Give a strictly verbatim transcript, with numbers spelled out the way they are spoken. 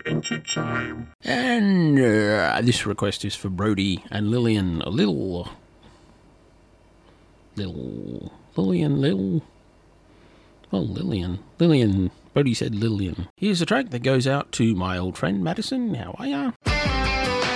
Adventure Time. And uh, this request is for Brody and Lillian. A little... Little... Lillian, Lil... Oh, Lillian. Lillian. Brody said Lillian. Here's a track that goes out to my old friend Madison. How are ya?